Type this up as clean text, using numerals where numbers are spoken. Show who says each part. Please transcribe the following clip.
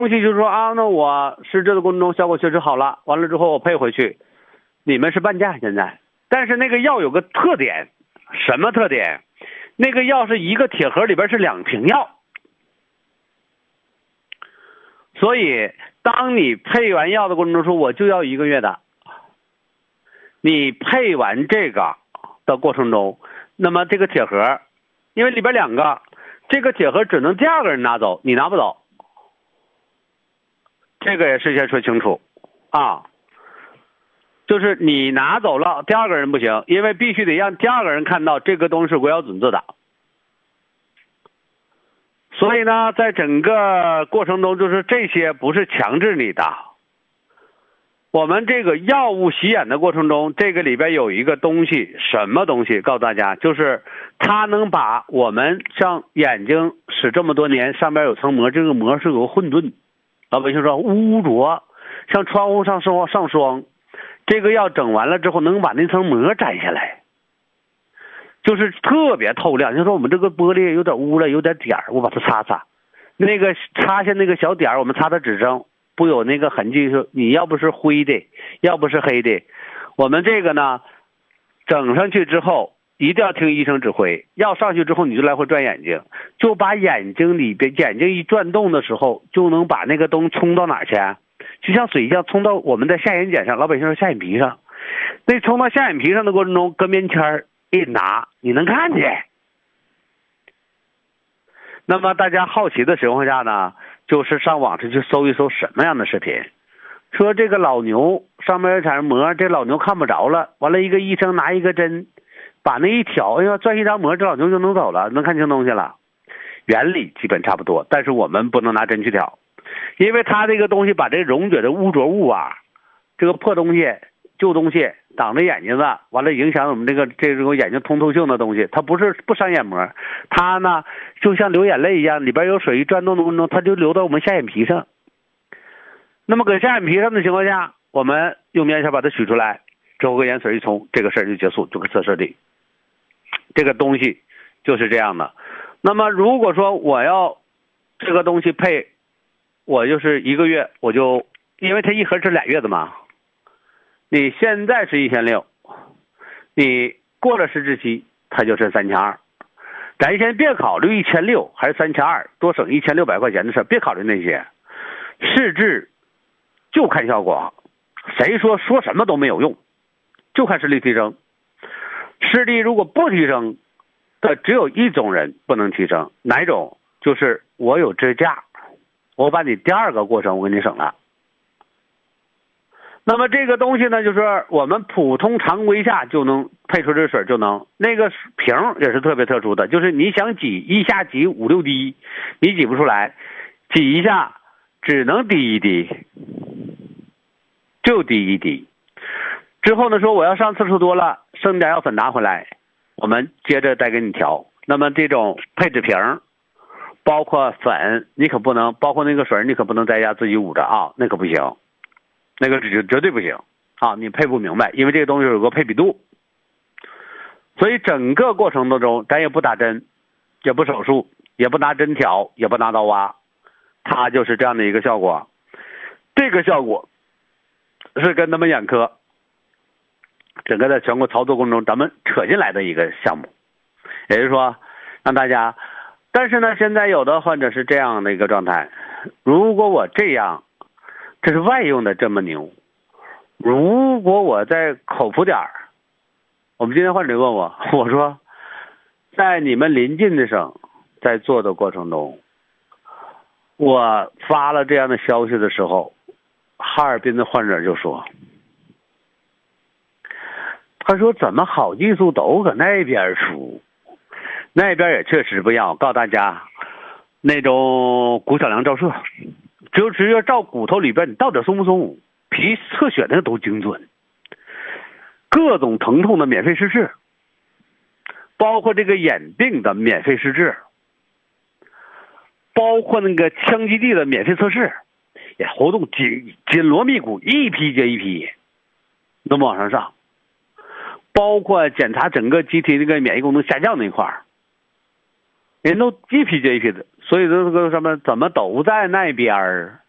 Speaker 1: 东西就是说啊，那我施治的过程中效果确实好了，完了之后我配回去，你们是半价现在。但是那个药有个特点，什么特点？那个药是一个铁盒里边是2瓶药，所以当你配完药的过程中说我就要1个月的，你配完这个的过程中，那么这个铁盒，因为里边2个，这个铁盒只能第2个人拿走，你拿不走。这个也事先说清楚啊，就是你拿走了，第2个人不行，因为必须得让第2个人看到这个东西是国药准字的。所以呢，在整个过程中，就是这些不是强制你的。我们这个药物洗眼的过程中，这个里边有一个东西，什么东西？告诉大家，就是它能把我们像眼睛使这么多年，上边有层膜，这个膜是有个混沌。老百姓说污浊，像窗户上霜，这个药整完了之后，能把那层膜摘下来，就是特别透亮。就说我们这个玻璃有点污了，有点点儿，我把它擦擦，那个擦下那个小点儿，我们擦的纸上不有那个痕迹，说你要不是灰的，要不是黑的，我们这个呢，整上去之后。一定要听医生指挥，药上去之后你就来回转眼睛，就把眼睛里边眼睛一转动的时候，就能把那个东西冲到哪去？就像水一样冲到我们的下眼睑上，老百姓说下眼皮上，那冲到下眼皮上的过程中，跟棉签一拿，你能看见。那么大家好奇的情况下呢，就是上网上去搜一搜什么样的视频，说这个老牛上面有层膜，这老牛看不着了，完了一个医生拿一个针。把那一挑，哎呀，转一张膜，这老牛就能走了，能看清东西了。原理基本差不多，但是我们不能拿针去挑，因为它这个东西把这溶解的污浊物啊，这个破东西、旧东西挡着眼睛子，完了影响我们这种眼睛通透性的东西，它不是不伤眼膜，它呢就像流眼泪一样，里边有水一转动的过程中，它就流到我们下眼皮上。那么搁下眼皮上的情况下，我们用棉签把它取出来，之后跟盐水一冲，这个事儿就结束，就跟测试的。这个东西就是这样的。那么如果说我要这个东西配，我就是1个月，我就因为它一盒是2月的嘛，你现在是1600，你过了实质期，它就是3200。咱先别考虑1600还是3200，多省1600块钱的事，别考虑那些。试治就看效果，谁说什么都没有用，就看视力提升。视力如果不提升的只有一种人不能提升，哪一种？就是我有支架，我把你第2个过程我给你省了。那么这个东西呢，就是我们普通常规下就能配出这水，就能那个瓶也是特别特殊的，就是你想挤一下挤5、6滴，你挤不出来，挤一下只能滴1滴，就滴1滴。之后呢，说我要上次数多了，剩点药粉拿回来，我们接着再给你调。那么这种配置瓶，包括粉，你可不能，包括那个水，你可不能在家自己捂着啊，那可不行，那个绝对不行啊，你配不明白，因为这个东西有个配比度。所以整个过程当中，咱也不打针，也不手术，也不拿针挑，也不拿刀挖，它就是这样的一个效果。这个效果是跟他们眼科整个在全国操作过程中咱们扯进来的一个项目，也就是说让大家，但是呢现在有的患者是这样的一个状态，如果我这样，这是外用的这么牛，如果我再口服点儿，我们今天患者问我说在你们临近的省在做的过程中，我发了这样的消息的时候，哈尔滨的患者就说，他说怎么好技术都搁那边出，那边也确实不一样。我告诉大家，那种骨小梁照射，就直接照骨头里边你到底松不松，皮测血那个都精准，各种疼痛的免费试治，包括这个眼病的免费试治，包括那个腔基地的免费测试，也活动紧锣密鼓，一批接一批那么往上上，包括检查整个机体那个免疫功能下降那一块儿，人都一批接一批的，所以这个什么怎么都在那边儿。